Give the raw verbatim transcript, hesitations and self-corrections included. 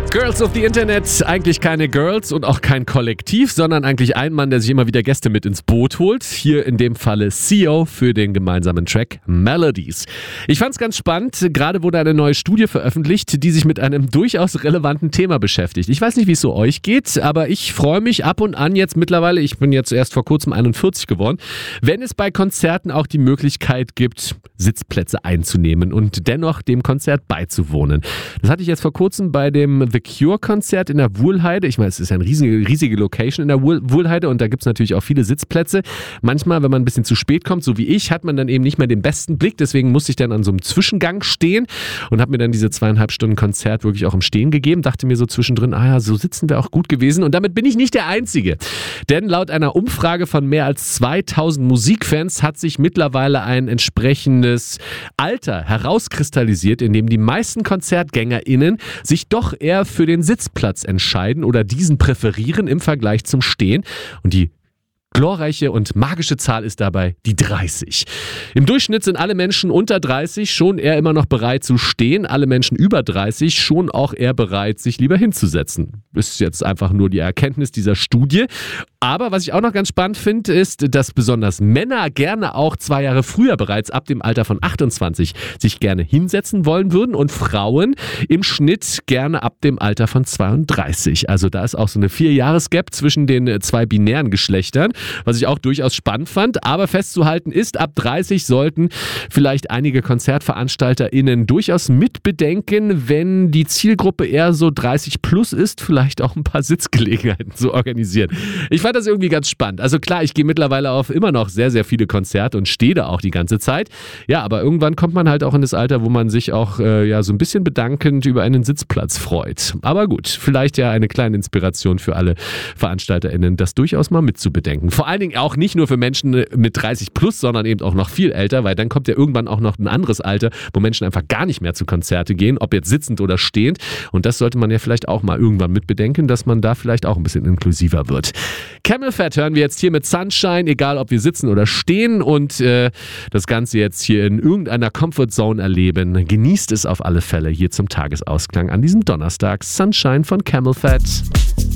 Girls of the Internet, eigentlich keine Girls und auch kein Kollektiv, sondern eigentlich ein Mann, der sich immer wieder Gäste mit ins Boot holt. Hier in dem Falle C E O für den gemeinsamen Track Melodies. Ich fand's ganz spannend, gerade wurde eine neue Studie veröffentlicht, die sich mit einem durchaus relevanten Thema beschäftigt. Ich weiß nicht, wie es so euch geht, aber ich freue mich ab und an jetzt mittlerweile, ich bin jetzt erst vor kurzem einundvierzig geworden, wenn es bei Konzerten auch die Möglichkeit gibt, Sitzplätze einzunehmen und dennoch dem Konzert beizuwohnen. Das hatte ich jetzt vor kurzem bei dem The Cure-Konzert in der Wuhlheide. Ich meine, es ist ja eine riesige, riesige Location in der Wuhlheide und da gibt es natürlich auch viele Sitzplätze. Manchmal, wenn man ein bisschen zu spät kommt, so wie ich, hat man dann eben nicht mehr den besten Blick. Deswegen musste ich dann an so einem Zwischengang stehen und habe mir dann diese zweieinhalb Stunden Konzert wirklich auch im Stehen gegeben. Dachte mir so zwischendrin, ah ja, so sitzen wäre auch gut gewesen. Und damit bin ich nicht der Einzige. Denn laut einer Umfrage von mehr als zweitausend Musikfans hat sich mittlerweile ein entsprechendes Alter herauskristallisiert, in dem die meisten KonzertgängerInnen sich doch eher für den Sitzplatz entscheiden oder diesen präferieren im Vergleich zum Stehen. Und die glorreiche und magische Zahl ist dabei die dreißig. Im Durchschnitt sind alle Menschen unter dreißig schon eher immer noch bereit zu stehen, alle Menschen über dreißig schon auch eher bereit, sich lieber hinzusetzen. Das ist jetzt einfach nur die Erkenntnis dieser Studie. Aber was ich auch noch ganz spannend finde, ist, dass besonders Männer gerne auch zwei Jahre früher bereits ab dem Alter von achtundzwanzig sich gerne hinsetzen wollen würden und Frauen im Schnitt gerne ab dem Alter von zweiunddreißig. Also da ist auch so eine Vier-Jahres-Gap zwischen den zwei binären Geschlechtern, was ich auch durchaus spannend fand. Aber festzuhalten ist, ab dreißig sollten vielleicht einige KonzertveranstalterInnen durchaus mitbedenken, wenn die Zielgruppe eher so dreißig plus ist, vielleicht auch ein paar Sitzgelegenheiten zu organisieren. Ich fand das irgendwie ganz spannend. Also klar, ich gehe mittlerweile auf immer noch sehr, sehr viele Konzerte und stehe da auch die ganze Zeit. Ja, aber irgendwann kommt man halt auch in das Alter, wo man sich auch äh, ja so ein bisschen bedankend über einen Sitzplatz freut. Aber gut, vielleicht ja eine kleine Inspiration für alle VeranstalterInnen, das durchaus mal mitzubedenken. Vor allen Dingen auch nicht nur für Menschen mit dreißig plus, sondern eben auch noch viel älter, weil dann kommt ja irgendwann auch noch ein anderes Alter, wo Menschen einfach gar nicht mehr zu Konzerte gehen, ob jetzt sitzend oder stehend. Und das sollte man ja vielleicht auch mal irgendwann mitbedenken, dass man da vielleicht auch ein bisschen inklusiver wird. CamelPhat hören wir jetzt hier mit Sunshine, egal ob wir sitzen oder stehen und äh, das Ganze jetzt hier in irgendeiner Comfortzone erleben. Genießt es auf alle Fälle hier zum Tagesausklang an diesem Donnerstag. Sunshine von CamelPhat.